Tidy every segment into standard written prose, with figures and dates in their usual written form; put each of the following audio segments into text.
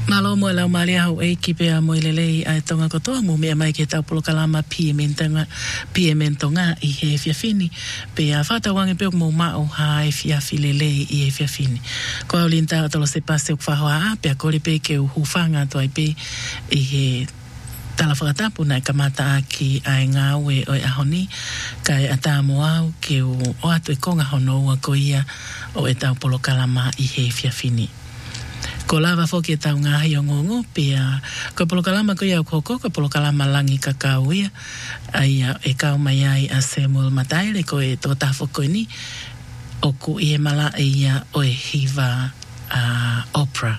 Malo mo lau maria hau e ki pea mo lelei ai tonga kotoa mo mea mai ke tau polokalama piementonga i he fiafini pea whatawange peo mo mao ha e fiafi lelei i he fiafini. Ko au linta o tolo se pase o whahoa a pea kore pe ke uhufanga to ai pe i he tala whakatapu na kamata aki ai ngā ue o e ahoni kai ata mo au ke o atu e konga hono ua ko ia o e tau polokalama i he fiafini. Ko lava foki e tau ngahi o ngongo, pia ko polokalama ko ia o koko, ko polokalama langi kakao ia, ai e kau mai ai a Samuel Mataele, ko e tō tafo koe ni, o ku i e mala e ia o e hiva opera.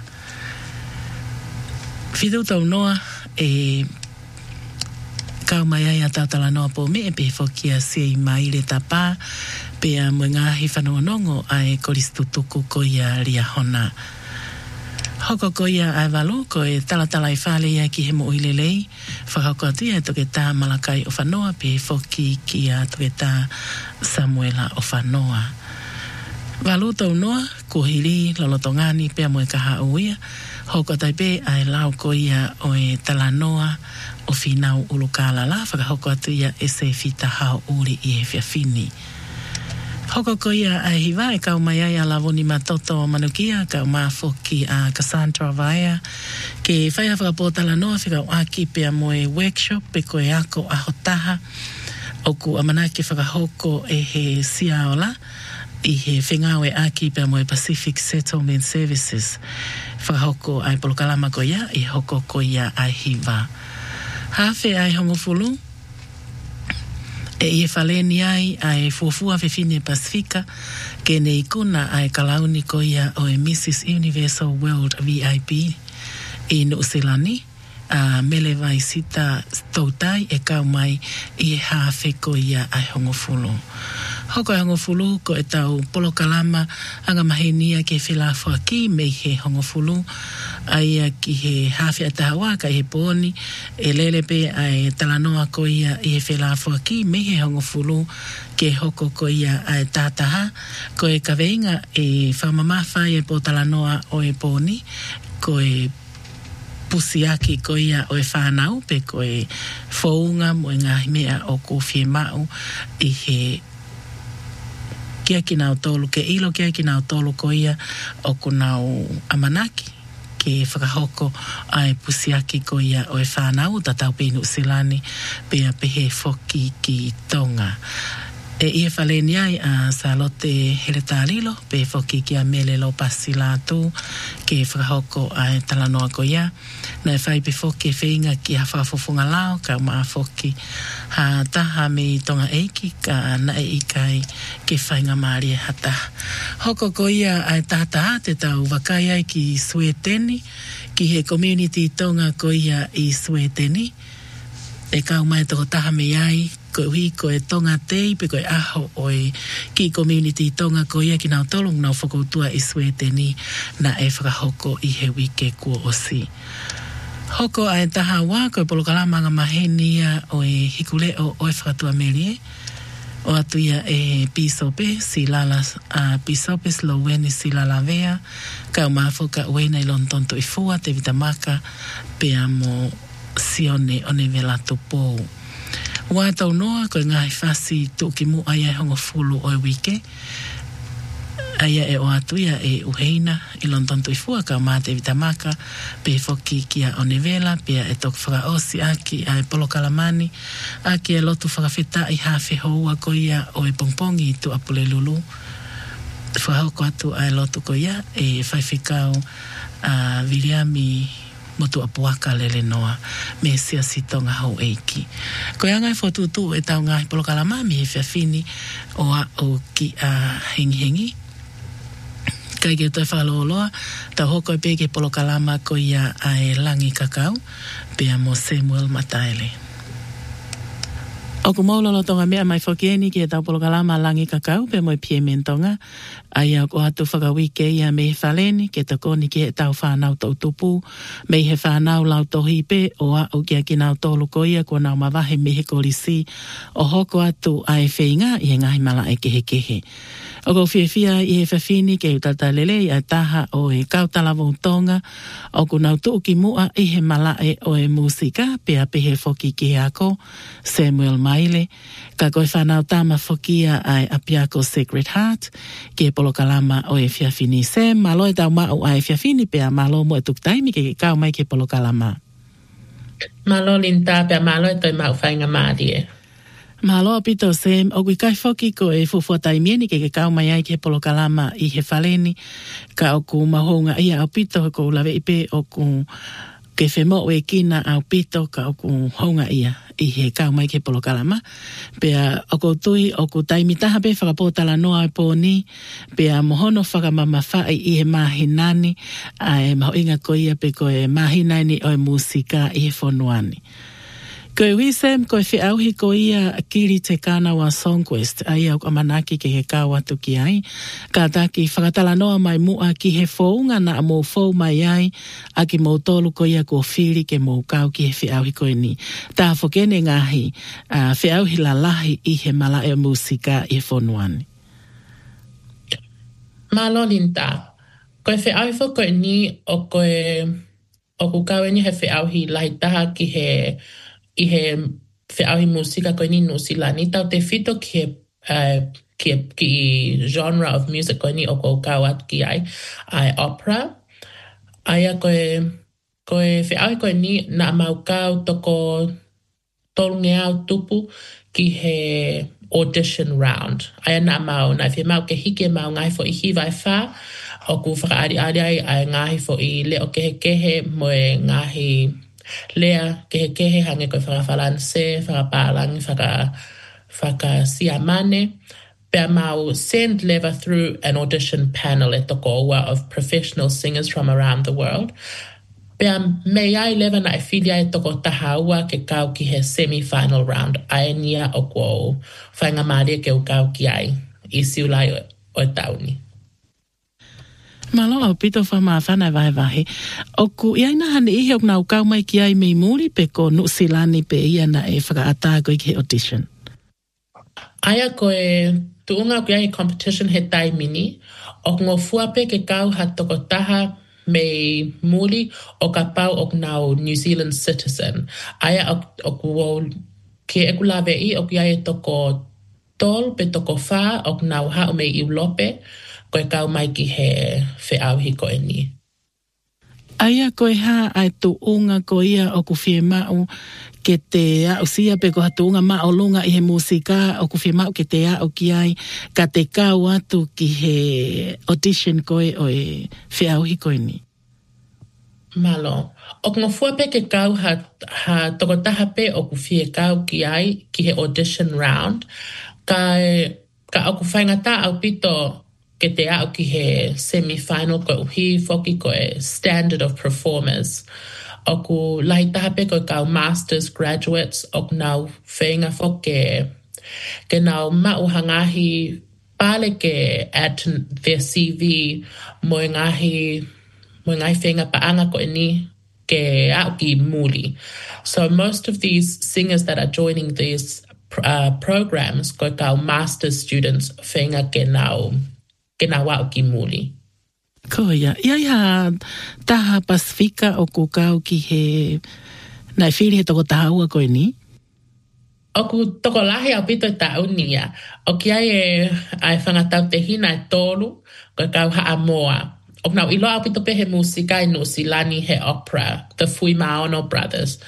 Whidu tau noa e kau mai ai a tautala noa po me, e pe foki a sei mai le tapa, pia mo ngahi whanua nongo ai koristutuku ko ia ria hona. Hoko ko ia ai walo, ko e talatala i whale ia ki he mo uilelei, whakako atu ia toke tā Malakai o whanoa, pe foki ki a toke tā Samuela o whanoa. Walo tau noa, ko hiri lolotongani pea mo e kaha uia, hoko tai pe ai lau ko ia o e talanoa o whinau ulukala la, whakahoko atu ia e se whita hao uri i e whiawhini. Hoko ko ia ai hiwa e kau mai ai a lavoni matoto manukia kau mafoki a Cassandra Vaea ke whaia whakapōtala noa whikau aki pia moe workshop pe koe ako a hotaha oku amanaki whakahoko e he siaola i he whengawe aki pia moe Pacific Settlement Services whakahoko ai polokalama ko ia i hoko ko ia ai hiwa. Hawhe ai hongofulu e ie whaleni ai ai fuafua whewhine Pasifika ke nei kuna ai kalauni ko ia o e Mrs. Universal World VIP i Nuusilani a mele vai sita tautai e kau mai i e hawhe ko ia ai hongofulu. Hoko e hongofulu ko e tau polokalama anga mahenia ke whelafua ki mei he hongofulu ai a ki he hawhi atahawa ka he pōni e lele pe ai talanoa ko ia i he whelafua ki mei he hongofulu ke hoko ko ia ai tātaha ko e kaweinga e whamamawha e po talanoa o e pōni ko e pusiaki ko ia o e whanau pe ko e whaunga mo e ngahi mea o ko whie mau i he kia ki nao tolu, ke ilo kia ki nao tolu ko ia o ku nao amanaki ke whakahoko ai pusiaki ko ia o e whanau tatau pe Nuusilani pe a pehe foki ki Tonga. E ia whaleni ai a Salote Heletarilo pe foki ki a Melelo Pasilatu ke whakahoko ai talanoa ko ia na e whai pe foki e whainga ki a whafofunga lao ka maa foki ha taha me Tonga eiki ka na e ikai ke whainga maari e hata. Hoko ko ia ai tata te tau wakai ai ki Sueteni ki he community Tonga ko ia i Sueteni e kau mai toko taha me ai ko hui ko e Tonga tei pe ko e aho o e ki community Tonga ko ia ki nao tolong nao whakoutua i Sueteni na e whakahoko i he wike kua osi. Hoko ai taha wā ko e polokalama nga mahenia o e hikule o e whakatua merie o atu ia e pisope silala pisope Sloweni silala vea kau mafoka uena i lontonto i fua te vitamaka pe amo sione o ne vela tupou. Wā tau noa koe ngahi whasi tukimu aia e hongofulu o e wike. Aia e o atu ia e uheina i lontonto i fua ka mate vitamaka pe foki kia o ne vela pe e tok whakaosi aki a e polokalamani aki e lotu whakawhita i hawhi houa ko ia o e pongpongi tu apule lulu. Whahoko atu a e lotu ko ia e whaiwhikau a Viliami motu apuaka lele noa me sia sitonga hau eiki. Ko ia ngai whotutu e tau ngai polokalama mi he whiawhini o ki a hengi. Kai ke toi whalooloa, tau hoko e peke polokalama ko ia a e langi kakao, pe a mo Samuel Mataele. O ku maulolo tonga mea mai whakieni ki e tau polokalama langi kakau pe moi pie mentonga. Ai au ko hatu whakawike ia me he whaleni ke ta koni ki he tau whanau tau tupu. Me he whanau lau tohipe o au kia ki nau tolu ko ia kua nau mawahe me he kolisi. O hoko atu ai whainga i he ngahi mala e kehe kehe. O ko whiawhia i he whawhini ke utata lele i a taha o e kautala tonga. O ku nau tuu ki mua i he malae o e musika pea pehe whoki ki he ako Samuel Maile. Ka koe whanau tama whokia ai Apiako Sacred Heart ke polokalama o e whiawhini. Sam, malo e tau mau ai whiawhini pea malo mo e tuktaimi ke kau mai ke polokalama. Malo linta pea malo e toi mau whainga maadi e. Mahaloa pito Sam, o kui kai whoki ko e fufuatai mieni ke kau mai ai ke polokalama i he whaleni, ka o ku mahonga ia au pito ko ulawe ipe o ku ke whemo o e kina au pito ka o ku honga ia i he kau mai ke polokalama. Pea o ku tui o ku taimitaha pe whakapotala noa e pōni, pea mohono whakamama whai i he mahinani, a e maho inga ko ia pe ko e mahinaini o e musika i he whonuani. Koe wisem, koe whiauhi ko ia kiri te kāna wa Songquest, ai au amanaki ke he kau atu ki ai. Ka taki whakatala noa mai mua ki he whounga na mō whou mai ai, a ki mō tolu ko ia ko whiri ke mō kau ki he whiauhi koe ni. Tā whokene ngahi, whiauhi la lahi i he mala e musika i he whonuani. Malo linta, koe whiauhi who koe ni o koe, o ku kau ni he whiauhi lahi taha ki he I he whiauhi musika koe ni nusilani. Tau te whito ki genre of music koe ni o kou kau atu ki ai opera. Aia koe whiauhi koe ni na mau kau toko tolunge au tupu ki he audition round. Aia na mau, na whia mau ke hike mau ngai fo I hiwai wha, o ku whakaari ai ngahi fo I leo kehe mo e ngahi lea kehe hange koe whakawhalanse, whakapālangi, whakasiamane. Pea mau send lever through an audition panel e toko ua of professional singers from around the world. Pea mei ai lever na e whilia e toko taha ua ke kau ki he semi-final round. Ai nia o kua whainga maria ke u kau ki ai I siulai o e tauni. Malo au pito whama whanai vahe. O ku iaina hane ihe o nau kau mai ki ai mei muri pe ko nusilani pe ia na e whakaata koe ki he audition. Aia koe tuunga ki ai competition he tai mini. O ngō fuape ke kau ha toko taha mei muri o ka pau o nau New Zealand citizen. Aia o ku ke eku lawe I o ki ai toko tol pe toko wha o nau hao mei Iulope. Koe kau mai ki he whiauhi koe ni. Aia koe ha ai tuunga ko ia o ku whie mau ke te au sia pe ko ha tuunga mau lunga I he musika o ku whie mau ke te au ki ai ka te kau atu ki he audition koe o e whiauhi koe ni. Malo. O ngā fuape ke kau ha toko taha pe o ku whie kau ki ai ki he audition round. Ka o ku whaingata au pito ke te au ki he semi-final koe uhi whoki koe standard of performers. O ku lahi taha pe koe kau masters graduates o nau whainga whoke ke nau mau hangahi pale ke add to their CV mo ngahi whainga paanga koe ni ke au ki muli. So most of these singers that are joining these programs koe kau master's students whainga ke nau wau ki muli. Ko ia. Ia taha Pasifika o ku kau ki he nai whiri he toko taha ua koe ni? O ku toko lahi au pito tau nia. O ki ai whangatau te hina e tolu koe kau haa moa. O nau ilo au pito pe he musika I nusilani he opera, the Fui Maono Brothers.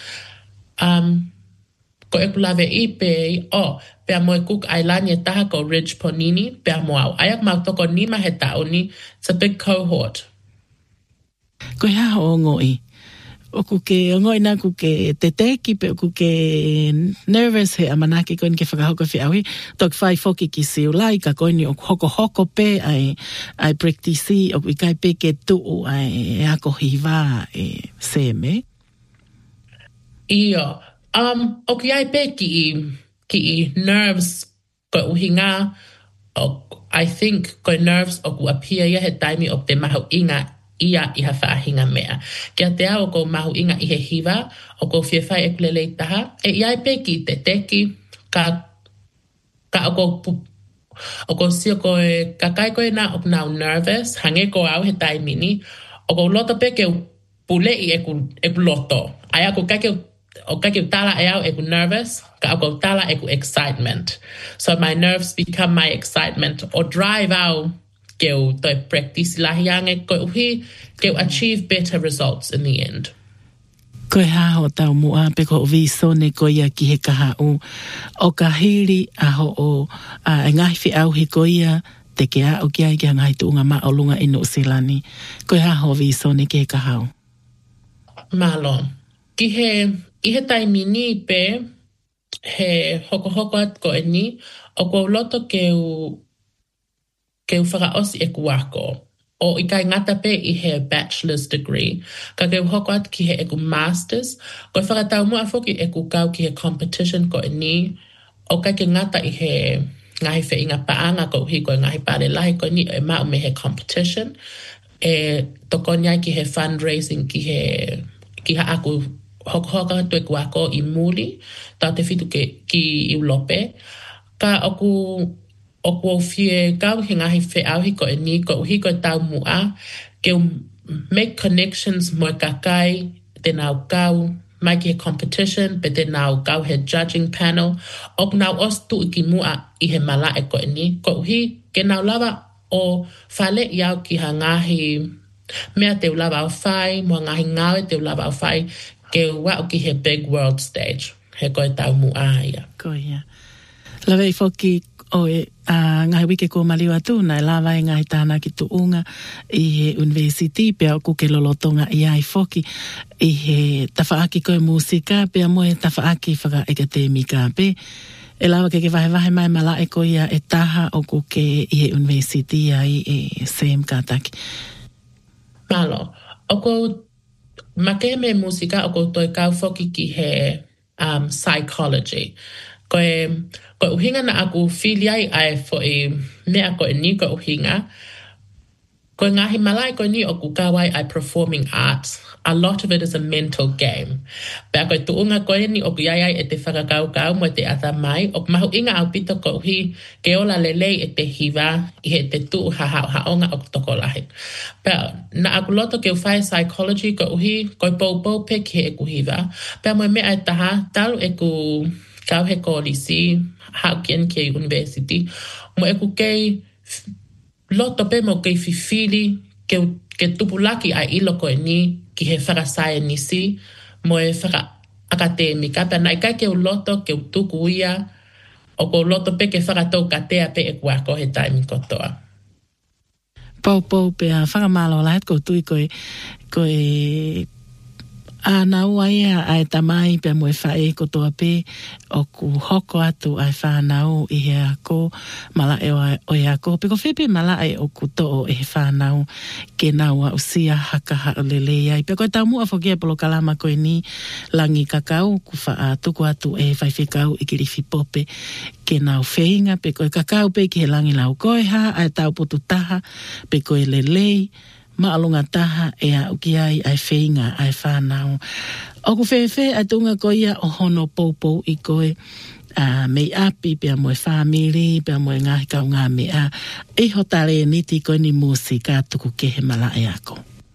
Ko eku lawe I pe pea moe kuk ailani e taha ko Ridge Ponini, pea moa au. Ayak mau toko nima he tau ni, it's a big cohort. Koe haha o ngoi. O ku ke ngoi na ku ke te teki, pe o ku ke nervous he amanaki koe ni ke whakahoko whiauhi. Tok whai whoki ki siulai, ka koe ni o hoko pe ai practice o ku ikai pe ke tuu ai ako hiva seme. Iyo. O ki ai pe ki ki I nerves ko uhinga o I think ko nerves o ku apia ia he taimi o te mahu inga ia I ha whaahinga mea. Kia te au o ko mahu inga I he hiva o ko whiawhai e kulelei taha e iai pe ki te teki ka o ko sio ko e kakai ko e na o nau nervous hange ko au he taimi ni o ko loto pe ke pule I e ku loto. Ai ako kake tala e au e ku nervous, ka ako tala e ku excitement. So my nerves become my excitement or drive au ke u toi practice lahiange ko uhi ke achieve better results in the end. Koe haho tau mua pe ko visone ko ia ki he kaha o ka hiri a ho o a ngahi fi au he ko ia te ke a o kia I kia ngai tuunga ma o lunga ino silani. Koe haho visone ki he kaha o. Malo. I he taimi ni pe he hoko at ko e ni o ko loto ke u whakaosi e kuako. O I kai ngata pe I he bachelor's degree. Ka ke hoko at ki he e ku master's. Ko whakatau mua foki e ku kau ki he competition ko e ni. O kai ke ngata I he ngahi whi inga paanga ko uhi ko ngahi pare lahi ko ni e mau me he competition. E toko nyai ki he fundraising ki ha aku hoka tu e kuako I muli. Ta te fitu ki I ulope. Ka oku fie kau he ngahi whi auhi ko e ni ko uhi ko tau mua ke make connections mo kakai te nau kau mai ki he competition pe te nau kau he judging panel ok nau os tu ki mua I he mala e ko e ni ko uhi ke nau lava o fale iau ki ha ngahi mea te ulava au whai mo ngahi ngawe te ulava au whai ke wa o ki he big world stage he ko e tau mua ia ko ia lawe I foki o ngai wike ko maliwa tu na lava e ngai tāna ki tuunga I he university pia o kuke lolotonga I ai foki I he tawhaaki koe musika pia mo e tawhaaki whaka akademika pe e lawa ke wahe mai mala e ko ia e taha o kuke I he university ai e Sam Kataki. Malo, o ko make me musika o ko toi kau foki ki he psychology. Koe uhinga na aku filiai ai fo I mea ko e ni ko uhinga. Koe ngahi malai ko ni o ku kawai ai performing arts. A lot of it is a mental game. Pea koe tuunga ko ni o ku iai e te whakakau mo te ata mai. O mahu inga au pito ko uhi ke ola lelei e te hiva I he te tuu haonga o toko lahi. Pea na aku loto ke uwhai psychology ko uhi koe pou pe ke e ku hiva. Pea mo mea e taha talu e ku kau he kolisi haukian ke university mo e ku kei loto pe mo kei fifili ke tupulaki a ilo ko e ni ki he whakasai nisi mo e whaka akademika pia na ikai ke loto ke tuku ia o ko loto pe ke whakatau katea pe e kuako he taimi kotoa. Pou pe a whakamalo lahat ko tui koe a nau ai a e tamai pe mo e whae kotoa pe o ku hoko atu ai whanau I he ako mala e o e ako pe ko whepe mala e o ku to e he whanau ke nau a usia haka lele ai pe ko tau mua whokia polo kalama koe ni langi kakau ku wha tuku atu e whaiwhekau I kiriwhi pope ke nau wheinga pe koe kakau pe ki he langi lau koe ha ai tau putu taha pe koe lelei maalunga taha e a uki ai whainga ai whanau. O ku whewhe a tunga ko ia o hono pou I koe mei api pia moe whamiri, pia moe ngahi kau ngā mea. E hotare niti koe ni musika tuku ke he mala e ako.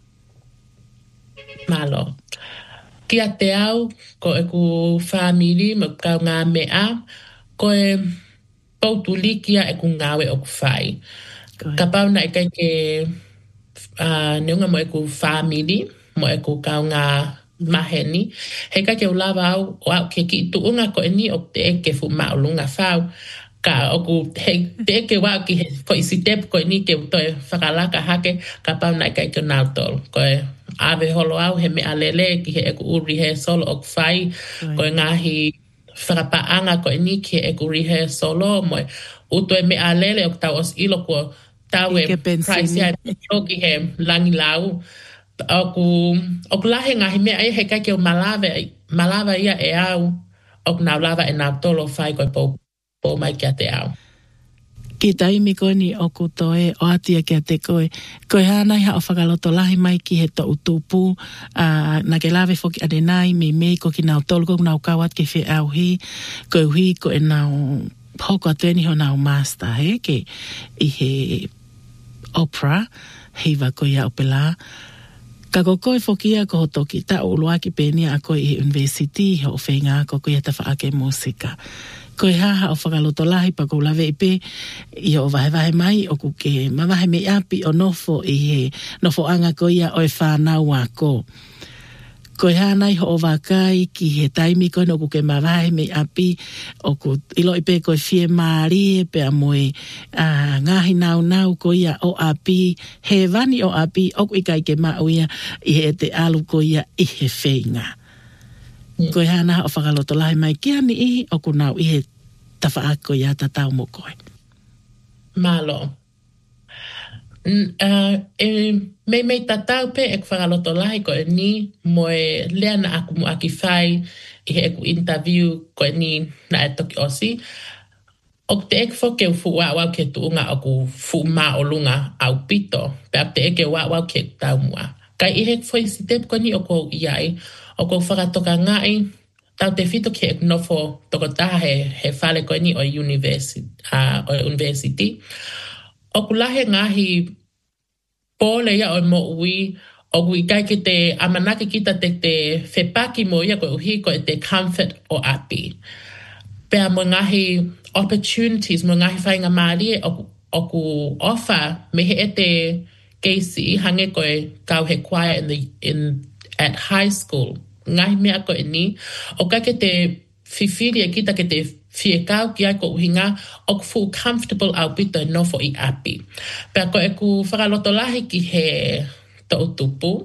Malo. Kia te au ko e ku whamiri mo kau ngā mea koe poutulikia e ku ngawe o ku whai. Ka pauna e kai ke neunga mo e ku family, mo e ku kau ngā maheni. He kai ke ulawa au ke ki tuunga ko e ni o te eke fu maulunga whau. Ka oku te eke wau ki he ko isi tep ko e ni ke toi whakalaka hake ka pauna e kai ke nautol. Ko e ave holo au he mea lele ki he e ku uri he solo o ku whai. Ko e ngahi whakapaanga ko e ni ki he e ku uri he solo mo e uto e mea lele o ku tau os ilo ko tau e price ia ki he langi lau. Oku lahe ngahi mea he kai ke o malawa ia e au o nau lava e nau tolo whai koe po mai kia te au. Ki taimi koe ni o kutoe o atia kia te koe. Koe hānai ha o whakaloto lahi mai ki he to utupu. Na ke lawe whoki ade nai me ko ki nau tolu ko nau kawat ke whi au hi. Koe hui ko e nau hoko atueni ho nau master he ke i he opera hiva ko ia opela. Ka koe whokia ko ho toki ta ulua ki penia a koe i university ho whenga ko koe ta whaake musika. Koe haha o whakaloto lahi pa ko lawe ipe i o vahe mai o kuke mawahe me api o nofo i he nofo anga ko ia o e whanau a ko. Koe hanai ho o wakai ki he taimi koe no kuke mawahe me api o ku ilo ipe koe fie maari pe a moe ngahi nau ko ia o api he vani o api o ku ikai ke mauia i he te alu ko ia i he whenga. Koe hana o whakaloto lahi mai kia ni ihi o ku nau i he tawhaako ia ta tau mo koe. Malo. Me tatau pe e whakaloto lahi koe ni moe lea na aku mo aki whai i he eku interview koe ni na e toki osi. O te ek whoke u fuwa wau ke tuunga o ku fu maa o lunga au pito. Pe ap te eke wau ke tau mua. Kai i he fwoi si te koe ni o kou iai o kou whakatoka ngai tau te whito ki e nofo toko taha he whale koe ni o university. O kulahe ngahi pōle ia o mo ui o kui kai ki te amanaki kita te whepaki mo ia koe uhi koe te comfort o api. Pea mo ngahi opportunities, mo ngahi whainga maari o ku offer me he e te keisi hange koe kau he choir at high school. Ngahi mea koe ni, o kai ke te whiwhiri e kita ke te whiekau ki ai ko uhinga, o ku fu comfortable au pito e nofo i api. Pea koe ku whakaloto lahi ki he to utupu,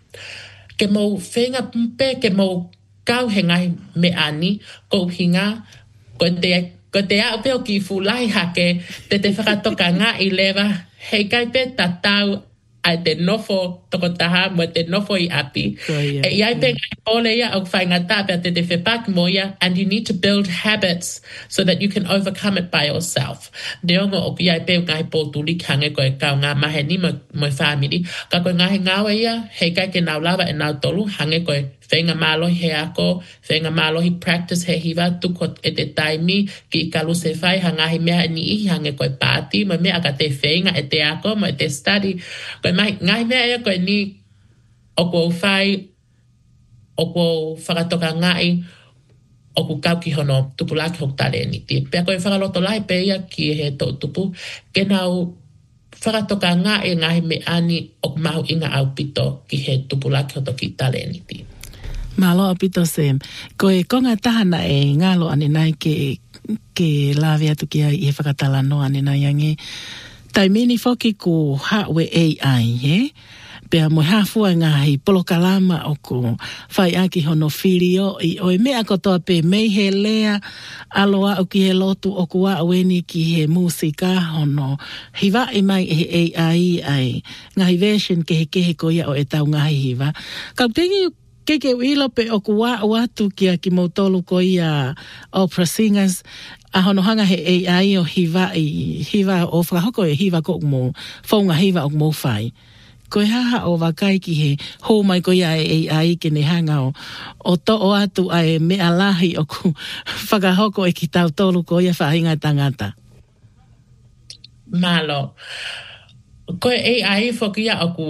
ke mo whenga pumpe, ke mo kau he ngahi me ani, ko uhinga, ko te au peo ki fu lahi hake, te whakatoka ngā i lewa, hei kai pe tatau ai te nofo toko taha mo te nofo i api. E iai pe ngai pole ia au whainga tāpea te whepaki mo ia, and you need to build habits so that you can overcome it by yourself. Neongo o iai pe ngai pōtuli kange koe kau ngā mahe ni mo whamiri. Ka koe ngahi ngawe ia, hei kai ke nau lava e nau tolu, hange koe whenga mālohi he ako, whenga mālohi practice he hiwa, tuko e te taimi, ki i kalu se whai, hangahi mea ni ihi hange koe pāti, mo mea ka te whenga e te ako, mo e te study. Koe ngai mea ia koe ni o kua whai, o kua whakatoka ngai, o ku kau ki hono tupulaki hok tale ni te. Pea koe whakaloto lai pe ia ki he tō tupu, ke nau whakatoka ngai ngahi me ani o ku mahu inga au pito ki he tupulaki hoto ki tale ni te. Malo apito sem. Koe konga tahana e ngalo ane nai ke lawe atu ki ai e whakatala no ane nai ange. Tai mini foki ku hawe AI, he? Pea mo hafua ngā hei polokalama o ku whai aki hono whirio i oe mea kotoa pe mei he lea aloa o ki he lotu o ku aweni ki he musika hono hiwa i mai e AI ai ngahi version ke he ko ia o e tau ngahi hiwa. Kau tengi keke uilo pe o ku watu kia ki mautolu ko ia opera singers a hono hanga he AI o hiwa o whakahoko e hiwa ko mo whaunga hiwa o mo whai. Koe haha o wakai ki he hou mai ko ia e AI ke ne hanga o to o atu ai mea lahi o ku whakahoko e ki tau tolu ko ia whahinga tangata. Malo. Koe AI whokia o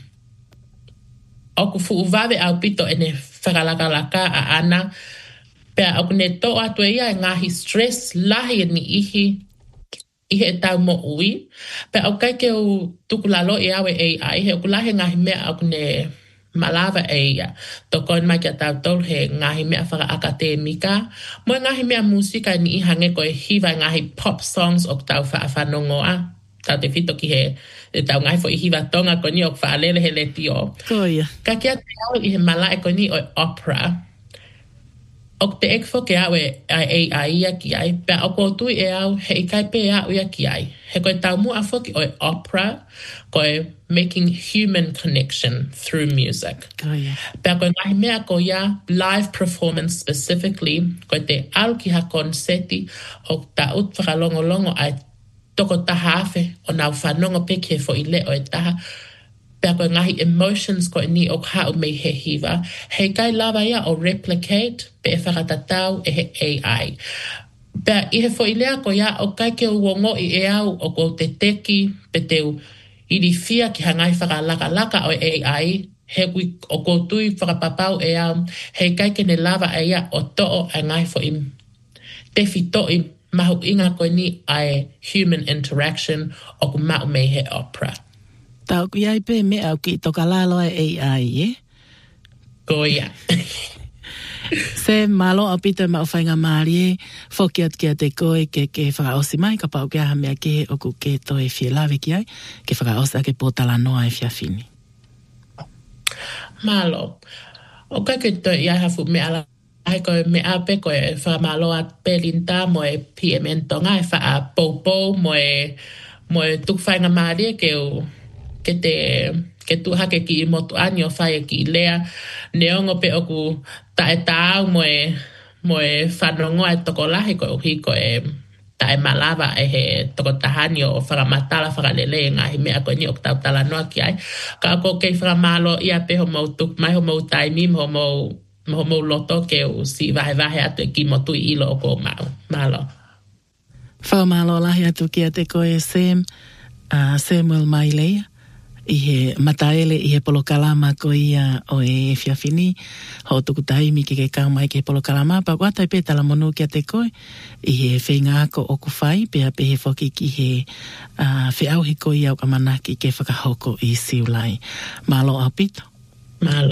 ku fuuwawe au pito e ne whakalakalaka a ana. Pea o ku ne to atu e ia e ngahi stress lahi e ni ihi e tau mo ui. Pea au kai ke u tukulalo e awe AI, he o kulahe ngahi mea au ne malawa e ia. Toko mai kia tau tolu he ngahi mea whaka akademika. Mo ngahi mea musika ni ihange koe hiwa ngahi pop songs o tau whaafanogoa. Tau te whito ki he tau ngahi fo i hiwa tonga ko ni o whaalele he le tio. Koia. Ka kia te au i he mala e ko ni o opera. O te ek fo ke au e AI ia ki ai, pe o ko tui e au he ikai pe au ia ki ai. He koe tau mua fo ki oi opera, koe making human connection through music. Pe koe ngahi mea ko ia live performance specifically, koe te au ki ha konseti o ta ut whakalongolongo ai toko taha afe o nau whanongo peke fo i le o e taha. Pea koe ngahi emotions koe ni o hau mei he hiva. Hei kai lava ia o replicate pe e whakatatau e he AI. Pea i he fo i lea ko ia o kai ke uongo i e au o ko te teki pe teu iri fia ki hangai whakalaka o AI. He kui o ko tui whakapapau e au. Hei kai ke ne lava e ia o to'o a ngai fo i te fito i mahu inga koe ni ai human interaction o ku mau mei he opera. Tau ku iai pe me au ki toka lalo e AI, Ko ia. Se malo au pito ma whainga maari e, whoki at kia te koe ke whakaosi mai, ka pau kia hamea ke o ku ke to e fie lawe ki ai, ke whakaosi ake pōtala noa e fia fini. Malo. O kai ke to ia hafu me ala ai koe me ape koe whamalo at pelinta mo e PMN tonga e wha popo mo e tukwhainga maari ke tu hake ki motu ani o whaia ki lea neongo pe oku tae tau mo e whanongo e toko lahi ko uhi ko e tae malava e he toko tahani o whakamatala whakalele ngahi mea koe ni o tau tala noa ki ai. Ka ako kei whakamalo ia pe ho mau tuk mai ho mau taimim ho mau loto ke u si vahe atu e ki motu i ilo o ko malo. Whakamalo lahi atu kia te koe Samuel Mailea. I he mataele i he polokalama ko ia o e whiawhini ho tuku taimi ki ke kaumai ke polokalama pa watai pe tala monu kia te koe i he whenga ako o kuwhai pea pe he whoki ki he whiauhi ko ia o kamanaki ke whakahoko i siulai. Malo au pito. Malo.